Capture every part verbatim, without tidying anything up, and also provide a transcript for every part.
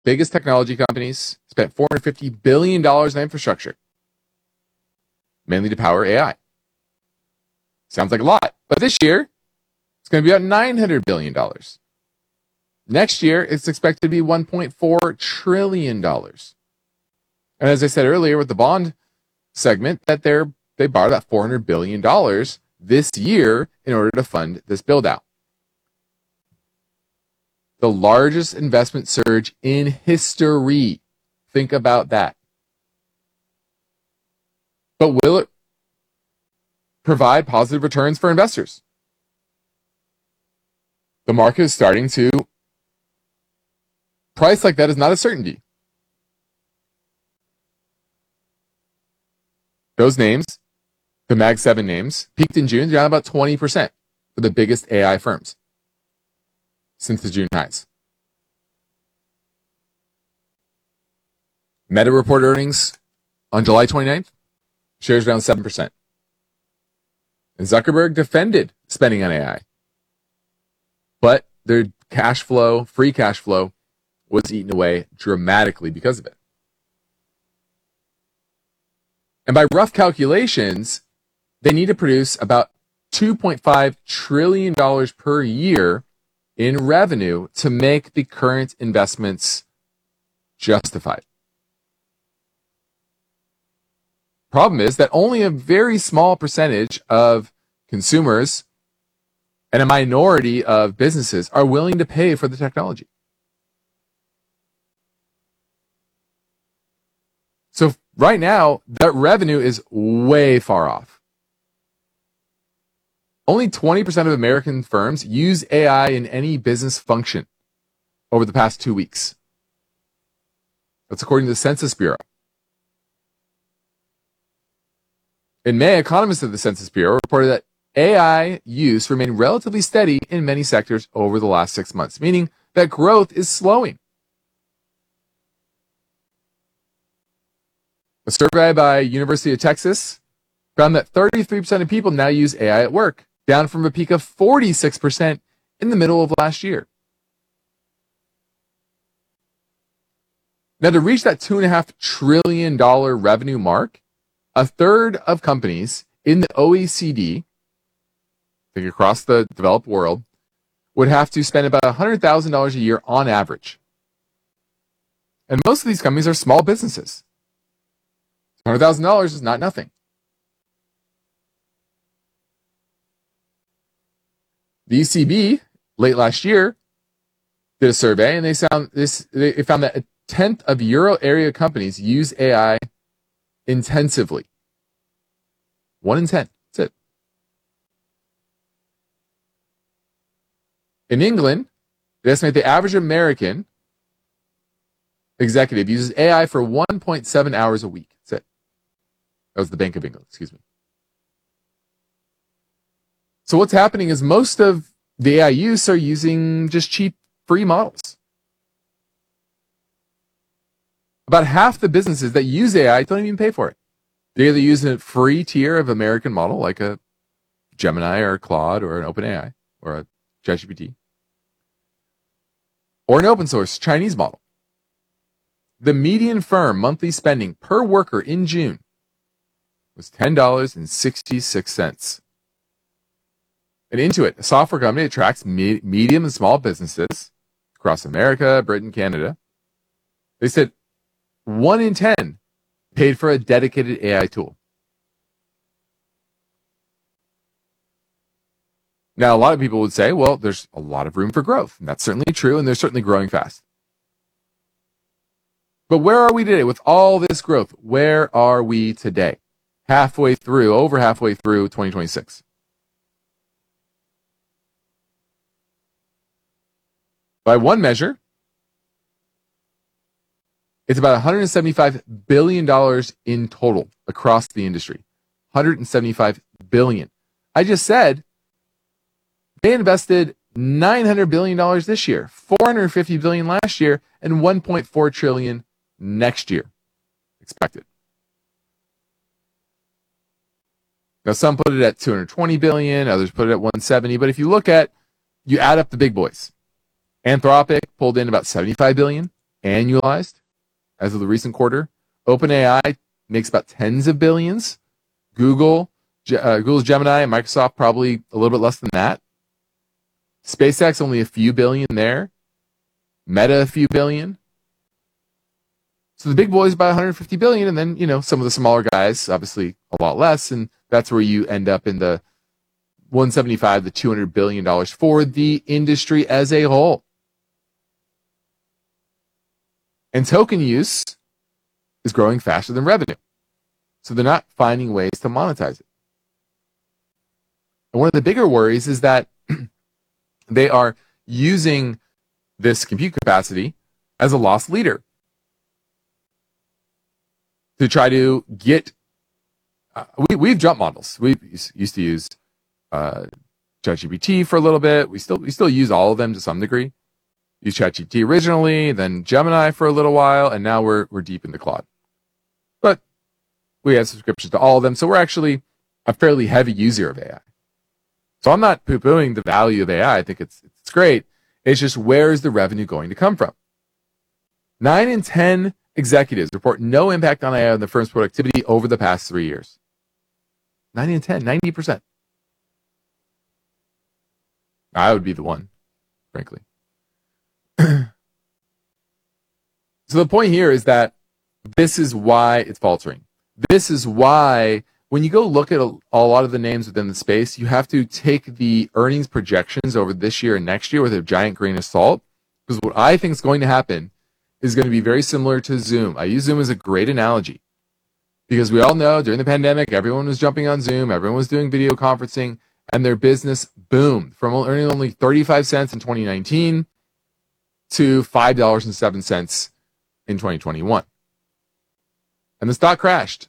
biggest technology companies spent four hundred fifty billion dollars in infrastructure, mainly to power A I. Sounds like a lot, but this year, it's going to be about nine hundred billion dollars. Next year, it's expected to be one point four trillion dollars. And as I said earlier with the bond segment, that they're, they borrowed about four hundred billion dollars this year in order to fund this build-out. The largest investment surge in history. Think about that. But will it provide positive returns for investors? The market is starting to price like that is not a certainty. Those names, the Mag seven names, peaked in June, down about twenty percent for the biggest A I firms since the June highs. Meta reported earnings on July twenty-ninth, shares down seven percent. And Zuckerberg defended spending on A I. But their cash flow, free cash flow, was eaten away dramatically because of it. And by rough calculations, they need to produce about two point five trillion dollars per year in revenue to make the current investments justified. Problem is that only a very small percentage of consumers and a minority of businesses are willing to pay for the technology. So right now, that revenue is way far off. Only twenty percent of American firms use A I in any business function over the past two weeks. That's according to the Census Bureau. In May, economists of the Census Bureau reported that A I use remained relatively steady in many sectors over the last six months, meaning that growth is slowing. A survey by University of Texas found that thirty-three percent of people now use A I at work, down from a peak of forty-six percent in the middle of last year. Now, to reach that two point five trillion dollars revenue mark, a third of companies in the O E C D, think across the developed world, would have to spend about one hundred thousand dollars a year on average. And most of these companies are small businesses. one hundred thousand dollars is not nothing. The E C B, late last year, did a survey, and they found, this, they found that a tenth of Euro area companies use A I intensively. One in ten. That's it. In England, they estimate the average American executive uses A I for one point seven hours a week. That's it. That was the Bank of England, excuse me. So what's happening is most of the A I use are using just cheap, free models. About half the businesses that use A I don't even pay for it. They either use a free tier of American model, like a Gemini or a Claude or an OpenAI or a ChatGPT, or an open source Chinese model. The median firm monthly spending per worker in June was ten dollars and sixty-six cents. And Intuit, a software company that tracks me- medium and small businesses across America, Britain, Canada, they said one in ten paid for a dedicated A I tool. Now, a lot of people would say, well, there's a lot of room for growth. And that's certainly true, and they're certainly growing fast. But where are we today with all this growth? Where are we today? Halfway through, over halfway through twenty twenty-six. By one measure, it's about one hundred seventy-five billion dollars in total across the industry. one hundred seventy-five billion dollars. I just said they invested nine hundred billion dollars this year, four hundred fifty billion dollars last year, and one point four trillion dollars next year expected. Now, some put it at two hundred twenty billion dollars, others put it at one hundred seventy. But if you look at, you add up the big boys. Anthropic pulled in about seventy-five billion dollars. annualized as of the recent quarter. OpenAI makes about tens of billions. Google, uh, Google's Gemini, and Microsoft probably a little bit less than that. SpaceX only a few billion there. Meta a few billion. So the big boys buy one hundred fifty billion, and then, you know, some of the smaller guys, obviously a lot less, and that's where you end up in the one seventy-five to two hundred billion dollars for the industry as a whole. And token use is growing faster than revenue. So they're not finding ways to monetize it. And one of the bigger worries is that they are using this compute capacity as a loss leader to try to get, uh, we, we've jumped models. We used to use uh, ChatGPT for a little bit. We still, we still use all of them to some degree. Use ChatGPT originally, then Gemini for a little while, and now we're, we're deep into Claude. But we have subscriptions to all of them, so we're actually a fairly heavy user of A I. So I'm not poo-pooing the value of A I. I think it's, it's great. It's just, where is the revenue going to come from? Nine in ten executives report no impact on A I on the firm's productivity over the past three years. Nine in ten, ninety percent. I would be the one, frankly. So the point here is that this is why it's faltering. This is why when you go look at a, a lot of the names within the space, you have to take the earnings projections over this year and next year with a giant grain of salt. Because what I think is going to happen is going to be very similar to Zoom. I use Zoom as a great analogy because we all know during the pandemic, everyone was jumping on Zoom, everyone was doing video conferencing, and their business boomed from earning only thirty-five cents in twenty nineteen to five dollars and seven cents in twenty twenty-one. And the stock crashed.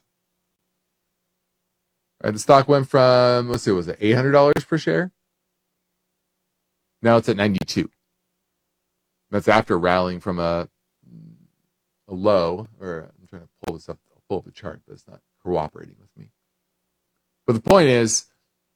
Right, the stock went from, let's see, was it eight hundred dollars per share? Now it's at ninety-two. That's after rallying from a, a low, or I'm trying to pull this up, I'll pull up the chart, but it's not cooperating with me. But the point is,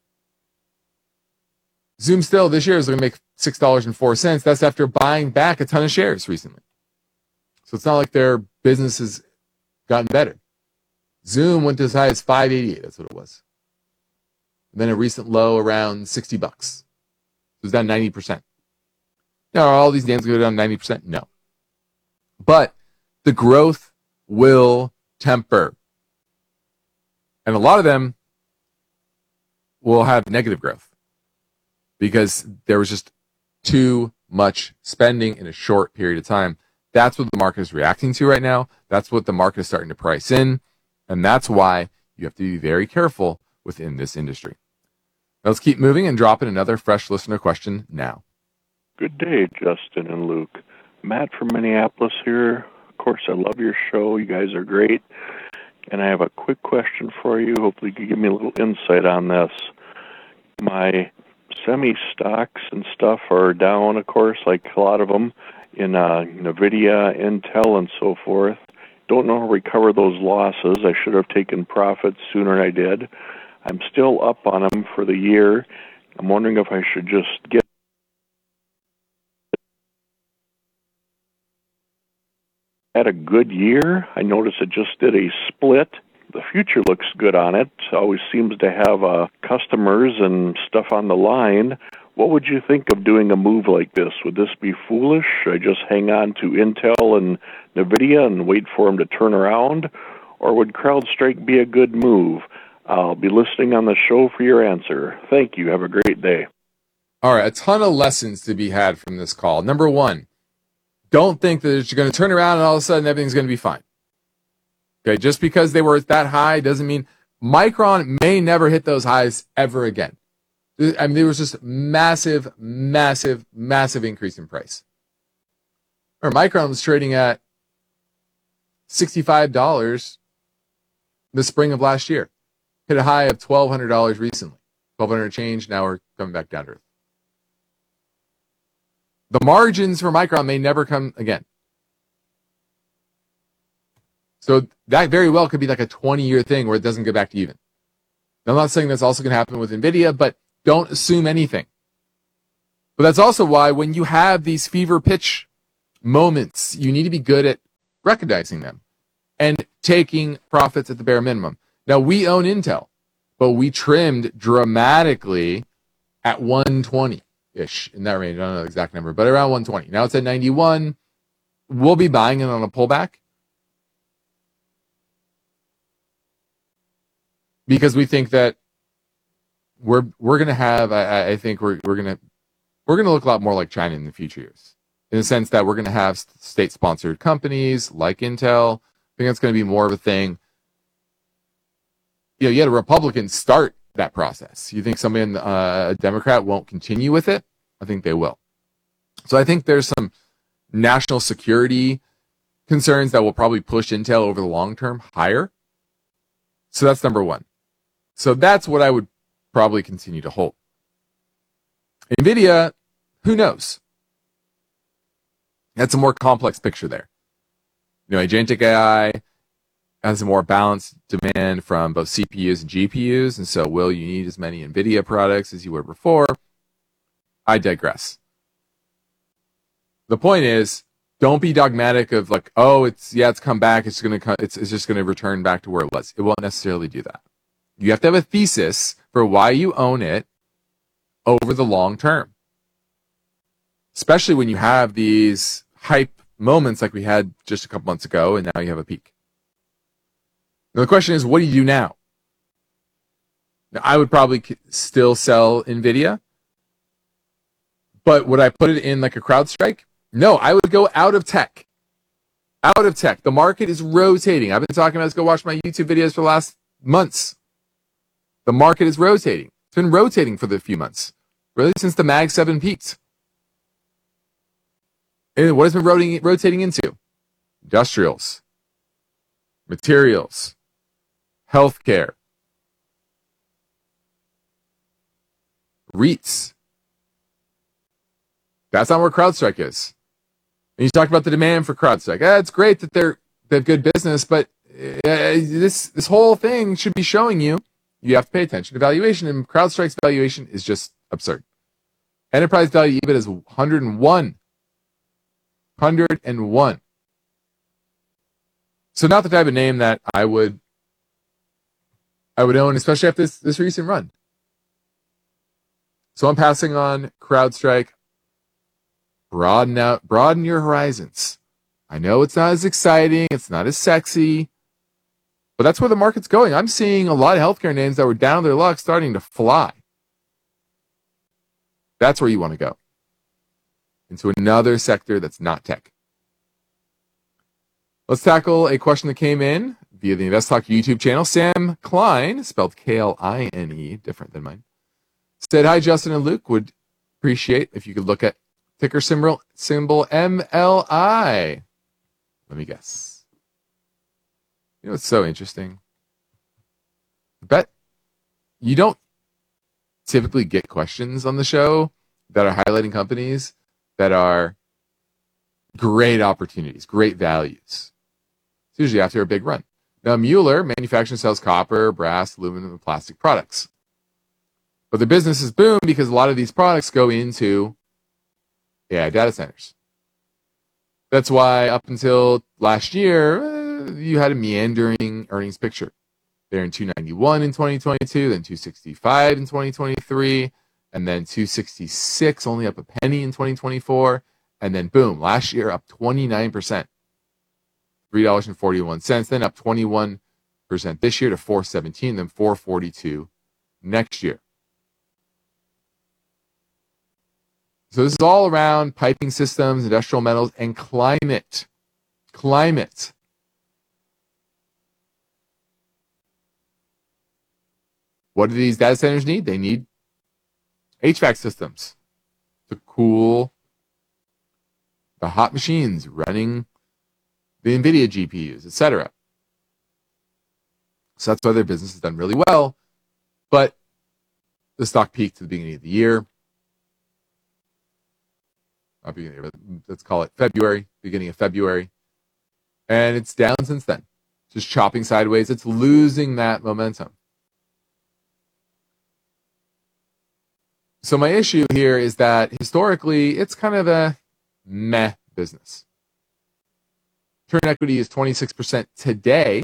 Zoom still this year is going to make six dollars and four cents. That's after buying back a ton of shares recently. So it's not like their business has gotten better. Zoom went to as high as five eighty-eight. That's what it was. And then a recent low around sixty bucks. So it's down ninety percent. Now, are all these names going to go down ninety percent? No. But the growth will temper. And a lot of them will have negative growth because there was just too much spending in a short period of time. That's what the market is reacting to right now. That's what the market is starting to price in. And that's why you have to be very careful within this industry. Now let's keep moving and drop in another fresh listener question now. Good day, Justin and Luke. Matt from Minneapolis here. Of course, I love your show. You guys are great. And I have a quick question for you. Hopefully you can give me a little insight on this. My semi-stocks and stuff are down, of course, like a lot of them, in uh, NVIDIA, Intel, and so forth. Don't know how to recover those losses. I should have taken profits sooner than I did. I'm still up on them for the year. I'm wondering if I should just get had a good year. I noticed it just did a split. The future looks good on it. Always seems to have uh, customers and stuff on the line. What would you think of doing a move like this? Would this be foolish? Should I just hang on to Intel and NVIDIA and wait for them to turn around? Or would CrowdStrike be a good move? I'll be listening on the show for your answer. Thank you. Have a great day. All right, a ton of lessons to be had from this call. Number one, don't think that you're going to turn around and all of a sudden everything's going to be fine. Okay, just because they were that high doesn't mean Micron may never hit those highs ever again. I mean, there was just massive, massive, massive increase in price. Or Micron was trading at sixty-five dollars the spring of last year. Hit a high of twelve hundred dollars recently. twelve hundred dollars change, now we're coming back down to earth. The margins for Micron may never come again. So that very well could be like a twenty-year thing where it doesn't go back to even. Now, I'm not saying that's also going to happen with NVIDIA, but don't assume anything. But that's also why when you have these fever pitch moments. You need to be good at recognizing them and taking profits at the bare minimum. Now, we own Intel, but we trimmed dramatically at one twenty-ish, in that range. I don't know the exact number, but around one twenty. Now it's at ninety-one. We'll be buying it on a pullback because we think that we're we're gonna have. I, I think we're we're gonna we're gonna look a lot more like China in the future years, in the sense that we're gonna have state-sponsored companies like Intel. I think that's gonna be more of a thing. You know, you had a Republican start that process. You think somebody in the, uh, a Democrat won't continue with it? I think they will. So I think there's some national security concerns that will probably push Intel over the long term higher. So that's number one. So that's what I would probably continue to hold. NVIDIA, who knows? That's a more complex picture there. You know, agentic A I has a more balanced demand from both C P Us and G P Us, and so will you need as many NVIDIA products as you were before? I digress. The point is, don't be dogmatic of like, oh, it's yeah, it's come back, it's gonna, it's it's just gonna return back to where it was. It won't necessarily do that. You have to have a thesis for why you own it over the long term, especially when you have these hype moments like we had just a couple months ago, and now you have a peak. Now the question is, what do you do now? Now, I would probably still sell NVIDIA, but would I put it in like a CrowdStrike? No, I would go out of tech. Out of tech. The market is rotating. I've been talking about this. Go watch my YouTube videos for the last months. The market is rotating. It's been rotating for the few months, really since the Mag seven peaked. And what has been rotating, rotating into? Industrials, materials, healthcare, REITs. That's not where CrowdStrike is. And you talk about the demand for CrowdStrike. Ah, it's great that they're they have good business, but uh, this this whole thing should be showing you you have to pay attention to valuation, and CrowdStrike's valuation is just absurd. Enterprise value EBIT is one hundred one. one hundred one. So not the type of name that I would I would own, especially after this, this recent run. So I'm passing on CrowdStrike. Broaden out, broaden your horizons. I know it's not as exciting, it's not as sexy, but that's where the market's going. I'm seeing a lot of healthcare names that were down their luck starting to fly. That's where you want to go. Into another sector that's not tech. Let's tackle a question that came in via the InvestTalk YouTube channel. Sam Klein, spelled K L I N E, different than mine, said, hi, Justin and Luke. Would appreciate if you could look at ticker symbol, symbol M L I. Let me guess. You know what's so interesting? I bet you don't typically get questions on the show that are highlighting companies that are great opportunities, great values. It's usually after a big run. Now, Mueller manufactures and sells copper, brass, aluminum, and plastic products. But the business is boom because a lot of these products go into A I data centers. That's why up until last year, uh, you had a meandering earnings picture. They're in two ninety-one in twenty twenty-two, then two sixty-five in twenty twenty-three, and then two sixty-six, only up a penny in twenty twenty-four, and then boom, last year up twenty-nine percent, three dollars and forty-one cents, then up twenty-one percent this year to four seventeen, then four forty-two next year. So this is all around piping systems, industrial metals, and climate. Climate. What do these data centers need? They need H V A C systems to cool the hot machines running the NVIDIA G P Us, et cetera. So that's why their business has done really well. But the stock peaked at the beginning of the year. Not beginning of the year, but let's call it February, beginning of February. And it's down since then. Just chopping sideways. It's losing that momentum. So my issue here is that historically, it's kind of a meh business. Return on equity is twenty-six percent today,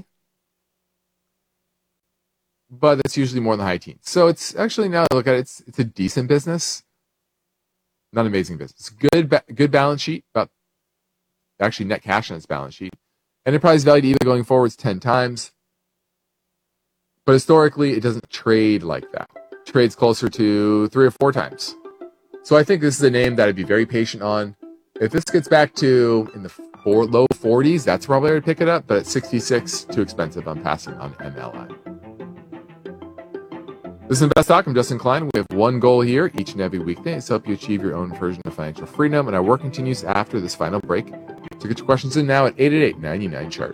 but it's usually more in the high teens. So it's actually, now I look at it, it's, it's a decent business, not an amazing business. Good, ba- good balance sheet, about actually net cash on its balance sheet. Enterprise value to E V going forward is ten times, but historically it doesn't trade like that. It trades closer to three or four times. So I think this is a name that I'd be very patient on. If this gets back to in the four, low forties, that's probably where I'd pick it up, but at sixty-six, too expensive. I'm passing on M L I. This is Invest Talk. I'm Justin Klein. We have one goal here each and every weekday is to help you achieve your own version of financial freedom, and our work continues after this final break. So get your questions in now at eight eight eight, nine nine, chart.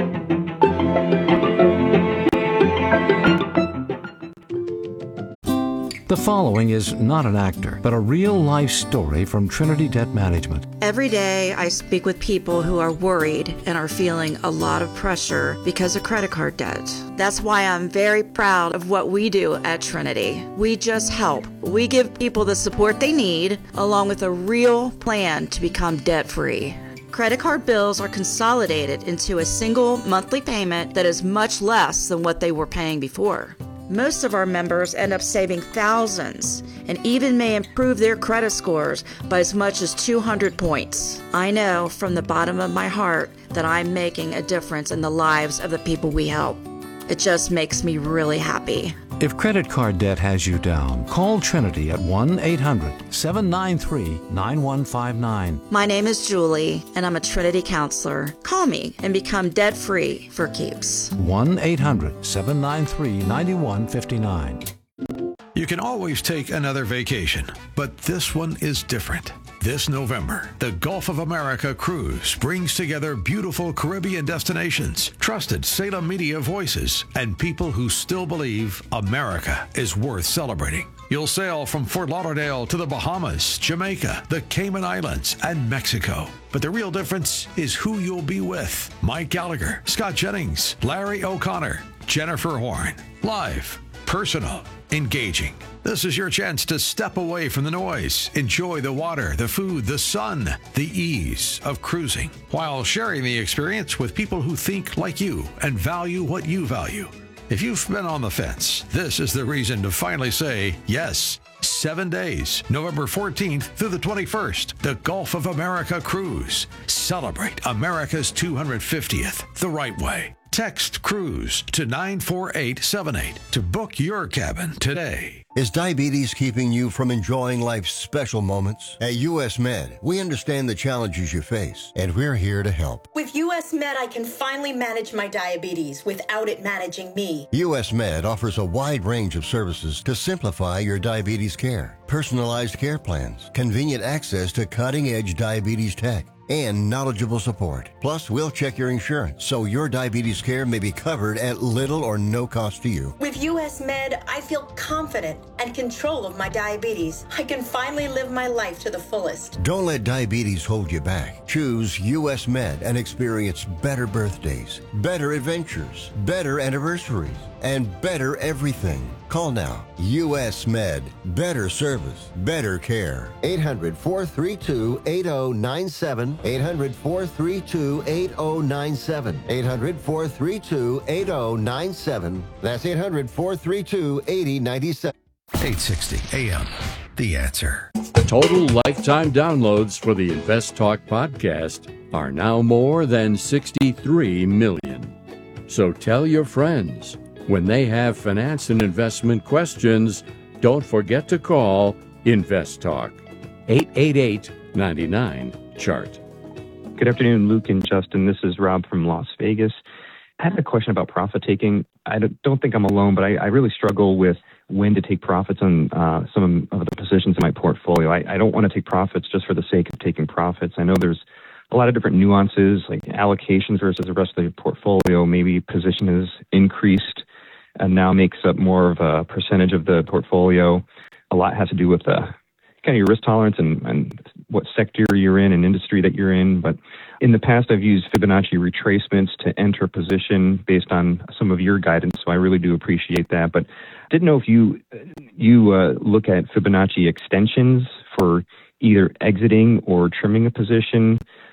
The following is not an actor, but a real-life story from Trinity Debt Management. Every day I speak with people who are worried and are feeling a lot of pressure because of credit card debt. That's why I'm very proud of what we do at Trinity. We just help. We give people the support they need, along with a real plan to become debt-free. Credit card bills are consolidated into a single monthly payment that is much less than what they were paying before. Most of our members end up saving thousands and even may improve their credit scores by as much as two hundred points. I know from the bottom of my heart that I'm making a difference in the lives of the people we help. It just makes me really happy. If credit card debt has you down, call Trinity at one eight hundred, seven nine three, nine one five nine. My name is Julie, and I'm a Trinity counselor. Call me and become debt-free for keeps. one eight hundred, seven nine three, nine one five nine. You can always take another vacation, but this one is different. This November, the Gulf of America Cruise brings together beautiful Caribbean destinations, trusted Salem media voices, and people who still believe America is worth celebrating. You'll sail from Fort Lauderdale to the Bahamas, Jamaica, the Cayman Islands, and Mexico. But the real difference is who you'll be with. Mike Gallagher, Scott Jennings, Larry O'Connor, Jennifer Horn. Live, personal, engaging. This is your chance to step away from the noise, enjoy the water, the food, the sun, the ease of cruising, while sharing the experience with people who think like you and value what you value. If you've been on the fence, this is the reason to finally say yes. Seven days, November fourteenth through the twenty-first, the Gulf of America Cruise. Celebrate America's two hundred fiftieth the right way. Text CRUISE to nine four eight seven eight to book your cabin today. Is diabetes keeping you from enjoying life's special moments? At U S Med, we understand the challenges you face, and we're here to help. With U S Med, I can finally manage my diabetes without it managing me. U S Med offers a wide range of services to simplify your diabetes care. Personalized care plans, convenient access to cutting-edge diabetes tech, and knowledgeable support. Plus, we'll check your insurance so your diabetes care may be covered at little or no cost to you. With U S Med, I feel confident and control of my diabetes. I can finally live my life to the fullest. Don't let diabetes hold you back. Choose U S Med and experience better birthdays, better adventures, better anniversaries, and better everything. Call now. U S Med. Better service. Better care. eight hundred, four three two, eight zero nine seven. eight hundred, four three two, eight zero nine seven. eight hundred, four three two, eight zero nine seven. That's eight hundred, four three two, eight zero nine seven. eight sixty A M. The Answer. Total lifetime downloads for the Invest Talk podcast are now more than sixty-three million. So tell your friends. When they have finance and investment questions, don't forget to call Invest Talk. eight eight eight, nine nine, chart. Good afternoon, Luke and Justin. This is Rob from Las Vegas. I had a question about profit taking. I don't think I'm alone, but I, I really struggle with when to take profits on uh, some of the positions in my portfolio. I, I don't want to take profits just for the sake of taking profits. I know there's a lot of different nuances, like allocations versus the rest of the portfolio. Maybe position has increased and now makes up more of a percentage of the portfolio. A lot has to do with the kind of your risk tolerance and, and what sector you're in and industry that you're in. But in the past, I've used Fibonacci retracements to enter position based on some of your guidance, so I really do appreciate that. But didn't know if you you uh, look at Fibonacci extensions for either exiting or trimming a position.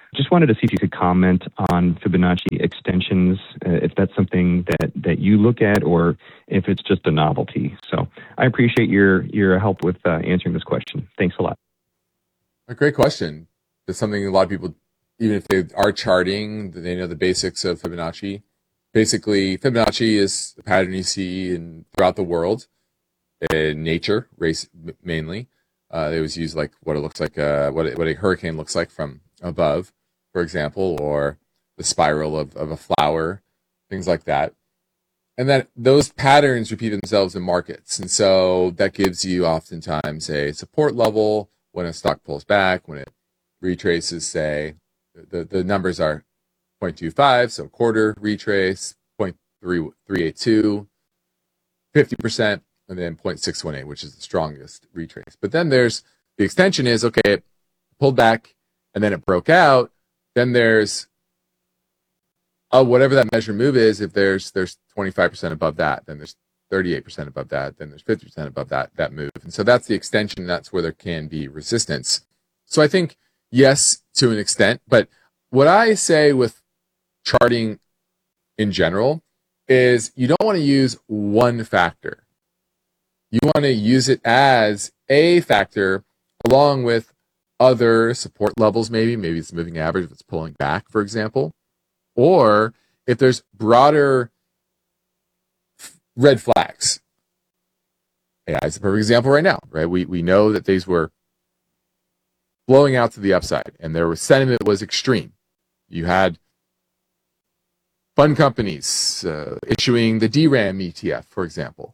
Just wanted to see if you could comment on Fibonacci extensions, uh, if that's something that, that you look at or if it's just a novelty. So I appreciate your, your help with uh, answering this question. Thanks a lot. A great question. It's something a lot of people, even if they are charting, they know the basics of Fibonacci. Basically, Fibonacci is a pattern you see in throughout the world, in nature, race mainly. Uh, it was used like what it looks like, uh, what, it, what a hurricane looks like from above, for example, or the spiral of, of a flower, things like that. And then those patterns repeat themselves in markets. And so that gives you oftentimes a support level when a stock pulls back, when it retraces, say, the, the numbers are zero point two five, so quarter retrace, zero point three eight two, fifty percent, and then zero point six one eight, which is the strongest retrace. But then there's, the extension is, okay, it pulled back, and then it broke out. Then there's, oh, whatever that measure move is, if there's there's twenty-five percent above that, then there's thirty-eight percent above that, then there's fifty percent above that that move. And so that's the extension. That's where there can be resistance. So I think, yes, to an extent. But what I say with charting in general is you don't want to use one factor. You want to use it as a factor along with other support levels, maybe. Maybe it's moving average if it's pulling back, for example. Or if there's broader f- red flags. A I is a perfect example right now, right? We we know that these were blowing out to the upside, and their sentiment was extreme. You had fund companies uh, issuing the D RAM E T F, for example.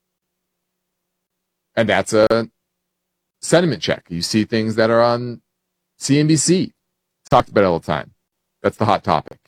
And that's a sentiment check. You see things that are on C N B C, talked about all the time. That's the hot topic.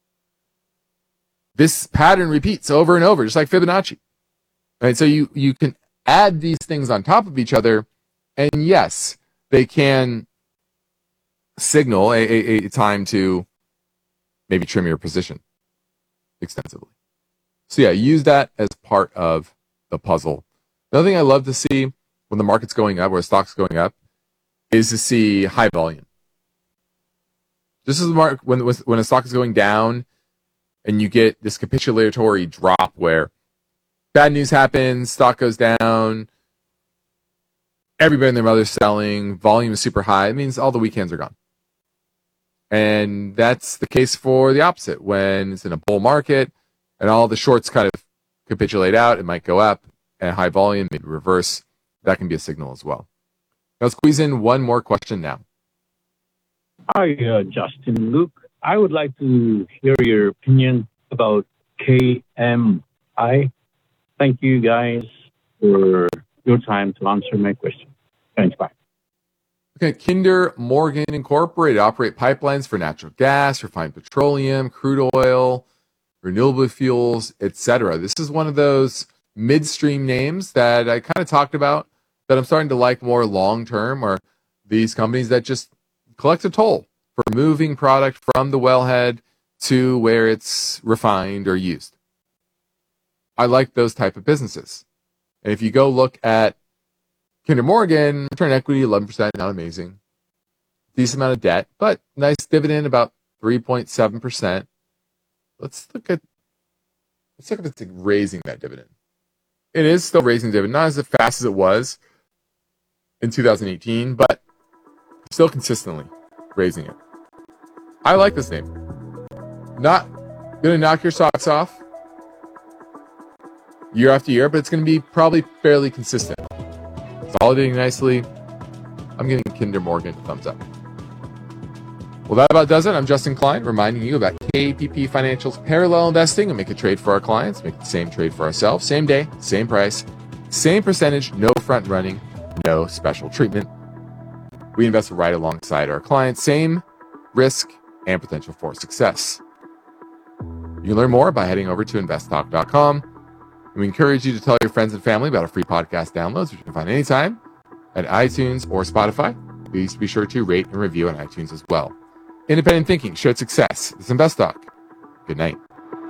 This pattern repeats over and over, just like Fibonacci. Right? So you, you can add these things on top of each other, and yes, they can signal a, a, a time to maybe trim your position extensively. So yeah, use that as part of the puzzle. Another thing I love to see when the market's going up, or the stock's going up, is to see high volume. This is the mark when when a stock is going down, and you get this capitulatory drop where bad news happens, stock goes down, everybody and their mother's selling, volume is super high. It means all the weekends are gone. And that's the case for the opposite. When it's in a bull market and all the shorts kind of capitulate out, it might go up, and high volume, maybe reverse. That can be a signal as well. Now, let's squeeze in one more question now. Hi, uh, Justin, Luke. I would like to hear your opinion about K M I. Thank you, guys, for your time to answer my question. Thanks, bye. Okay, Kinder Morgan Incorporated operate pipelines for natural gas, refined petroleum, crude oil, renewable fuels, et cetera. This is one of those midstream names that I kind of talked about that I'm starting to like more long-term, are these companies that just collect a toll for moving product from the wellhead to where it's refined or used. I like those type of businesses. And if you go look at Kinder Morgan, return on equity, eleven percent, not amazing. Decent amount of debt, but nice dividend, about three point seven percent. Let's look at, let's look at it's raising that dividend. It is still raising dividend, not as fast as it was in two thousand eighteen, but still consistently raising it. I like this name. Not going to knock your socks off year after year, but it's going to be probably fairly consistent. Consolidating nicely. I'm giving Kinder Morgan a thumbs up. Well, that about does it. I'm Justin Klein, reminding you about K P P Financial's parallel investing, and make a trade for our clients, make the same trade for ourselves, same day, same price, same percentage, no front running, no special treatment. We invest right alongside our clients, same risk and potential for success. You can learn more by heading over to invest talk dot com. We encourage you to tell your friends and family about our free podcast downloads, which you can find anytime at iTunes or Spotify. Please be sure to rate and review on iTunes as well. Independent thinking, shared success. This is Invest Talk. Good night.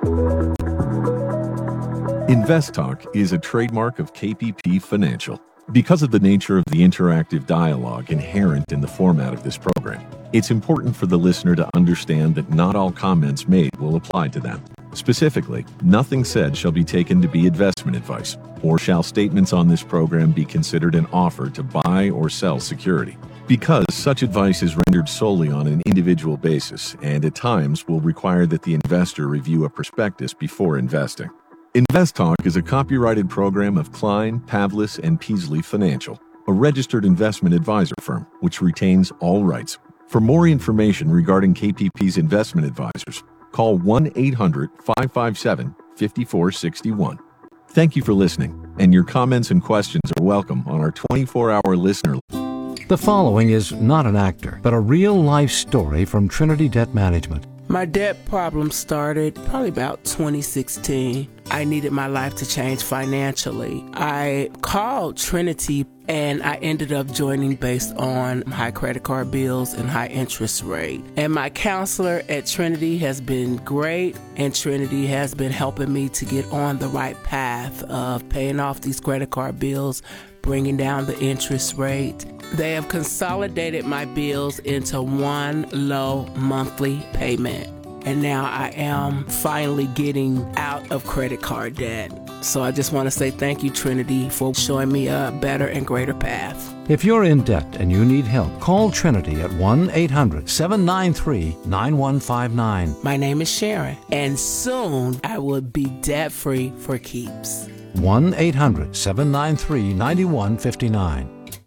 Invest Talk is a trademark of K P P Financial. Because of the nature of the interactive dialogue inherent in the format of this program, it's important for the listener to understand that not all comments made will apply to them. Specifically, nothing said shall be taken to be investment advice, or shall statements on this program be considered an offer to buy or sell security. Because such advice is rendered solely on an individual basis and at times will require that the investor review a prospectus before investing. InvestTalk is a copyrighted program of Klein, Pavlis, and Peasley Financial, a registered investment advisor firm which retains all rights. For more information regarding K P P's investment advisors, call one eight hundred, five five seven, five four six one. Thank you for listening, and your comments and questions are welcome on our twenty-four hour listener line. The following is not an actor, but a real-life story from Trinity Debt Management. My debt problem started probably about twenty sixteen. I needed my life to change financially. I called Trinity and I ended up joining based on high credit card bills and high interest rate. And my counselor at Trinity has been great, and Trinity has been helping me to get on the right path of paying off these credit card bills, bringing down the interest rate. They have consolidated my bills into one low monthly payment. And now I am finally getting out of credit card debt. So I just want to say thank you, Trinity, for showing me a better and greater path. If you're in debt and you need help, call Trinity at one eight hundred, seven nine three, nine one five nine. My name is Sharon, and soon I will be debt-free for keeps. one eight hundred, seven nine three, nine one five nine.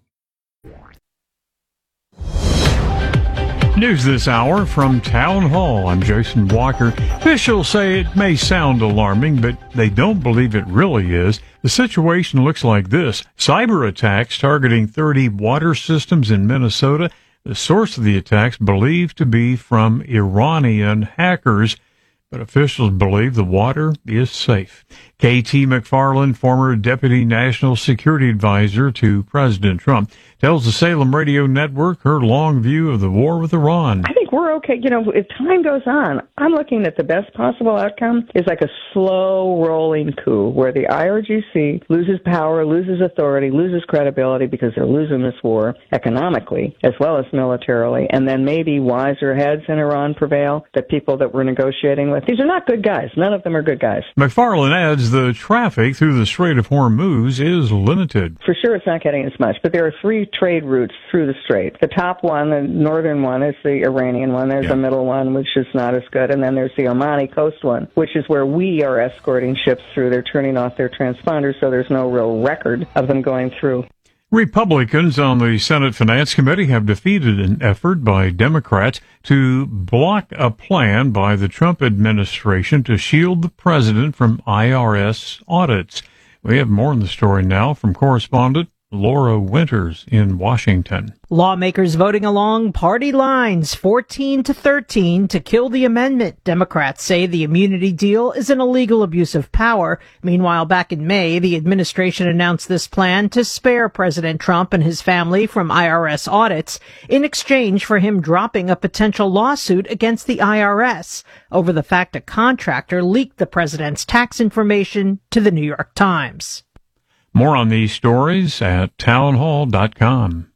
News this hour from Town Hall. I'm Jason Walker. Officials say it may sound alarming, but they don't believe it really is. The situation looks like this. Cyber attacks targeting thirty water systems in Minnesota. The source of the attacks believed to be from Iranian hackers, but officials believe the water is safe. K T McFarland, former Deputy National Security Advisor to President Trump, tells the Salem Radio Network her long view of the war with Iran. I think we're okay. You know, if time goes on, I'm looking at the best possible outcome is like a slow rolling coup where the I R G C loses power, loses authority, loses credibility because they're losing this war economically as well as militarily, and then maybe wiser heads in Iran prevail, the people that we're negotiating with. These are not good guys. None of them are good guys. McFarland adds the traffic through the Strait of Hormuz is limited. For sure it's not getting as much, but there are three trade routes through the strait. The top one, the northern one, is the Iranian one. There's Yeah. a middle one, which is not as good. And then there's the Omani coast one, which is where we are escorting ships through. They're turning off their transponders, so there's no real record of them going through. Republicans on the Senate Finance Committee have defeated an effort by Democrats to block a plan by the Trump administration to shield the president from I R S audits. We have more on the story now from correspondent Laura Winters in Washington. Lawmakers voting along party lines, fourteen to thirteen, to kill the amendment. Democrats say the immunity deal is an illegal abuse of power. Meanwhile, back in May, the administration announced this plan to spare President Trump and his family from I R S audits in exchange for him dropping a potential lawsuit against the I R S over the fact a contractor leaked the president's tax information to the New York Times. More on these stories at townhall dot com.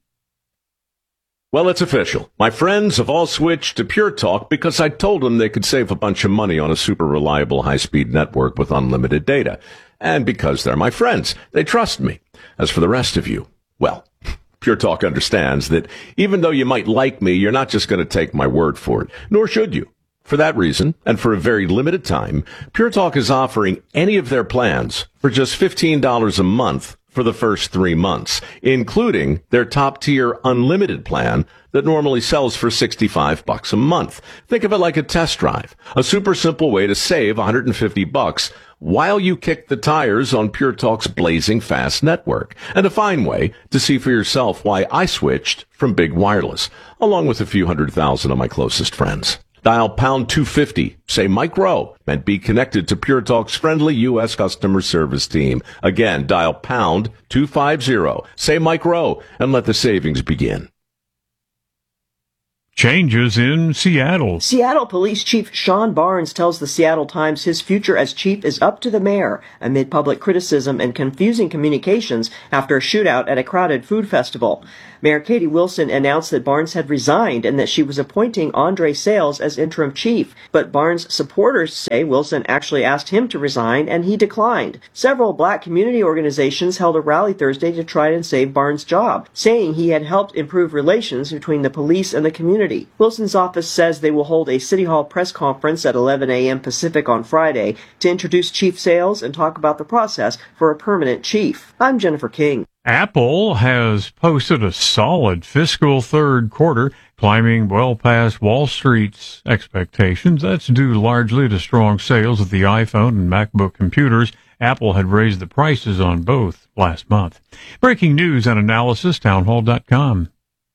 Well, it's official. My friends have all switched to Pure Talk because I told them they could save a bunch of money on a super reliable high-speed network with unlimited data. And because they're my friends, they trust me. As for the rest of you, well, Pure Talk understands that even though you might like me, you're not just going to take my word for it, nor should you. For that reason, and for a very limited time, Pure Talk is offering any of their plans for just fifteen dollars a month for the first three months, including their top-tier unlimited plan that normally sells for sixty-five bucks a month. Think of it like a test drive, a super simple way to save one hundred fifty bucks while you kick the tires on Pure Talk's blazing fast network, and a fine way to see for yourself why I switched from big wireless, along with a few hundred thousand of my closest friends. Dial pound two fifty, say Mike Rowe, and be connected to Pure Talk's friendly U S customer service team. Again, dial pound two fifty, say Mike Rowe, and let the savings begin. Changes in Seattle. Seattle Police Chief Sean Barnes tells the Seattle Times his future as chief is up to the mayor amid public criticism and confusing communications after a shootout at a crowded food festival. Mayor Katie Wilson announced that Barnes had resigned and that she was appointing Andre Sales as interim chief, but Barnes' supporters say Wilson actually asked him to resign and he declined. Several black community organizations held a rally Thursday to try and save Barnes' job, saying he had helped improve relations between the police and the community. Wilson's office says they will hold a City Hall press conference at eleven a.m. Pacific on Friday to introduce Chief Sales and talk about the process for a permanent chief. I'm Jennifer King. Apple has posted a solid fiscal third quarter, climbing well past Wall Street's expectations. That's due largely to strong sales of the iPhone and MacBook computers. Apple had raised the prices on both last month. Breaking news and analysis, townhall dot com.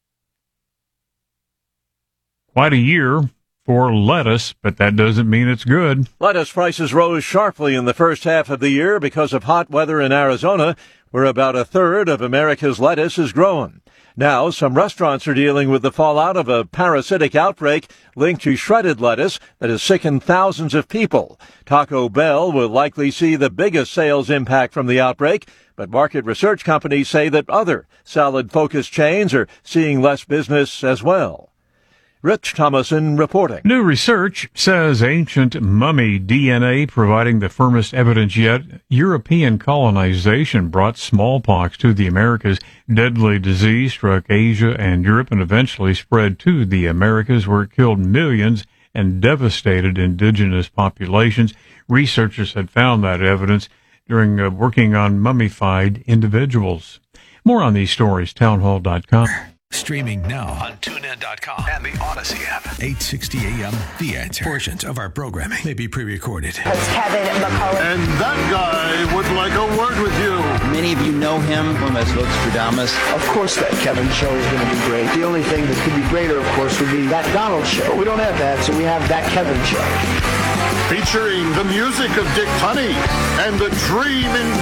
Quite a year for lettuce, but that doesn't mean it's good. Lettuce prices rose sharply in the first half of the year because of hot weather in Arizona, where about a third of America's lettuce is grown. Now, some restaurants are dealing with the fallout of a parasitic outbreak linked to shredded lettuce that has sickened thousands of people. Taco Bell will likely see the biggest sales impact from the outbreak, but market research companies say that other salad-focused chains are seeing less business as well. Rich Thomason reporting. New research says ancient mummy D N A providing the firmest evidence yet European colonization brought smallpox to the Americas. Deadly disease struck Asia and Europe and eventually spread to the Americas, where it killed millions and devastated indigenous populations. Researchers had found that evidence during uh, working on mummified individuals. More on these stories, townhall dot com. Streaming now on tune in dot com and the Odyssey app. eight sixty a.m. The Answer. Portions of our programming may be pre-recorded. That's Kevin McCullough. And that guy would like a word with you. Many of you know him as Lux Stradamus. Of course that Kevin show is going to be great. The only thing that could be greater, of course, would be that Donald show. We don't have that, so we have that Kevin show. Featuring the music of Dick Tunney and the dream in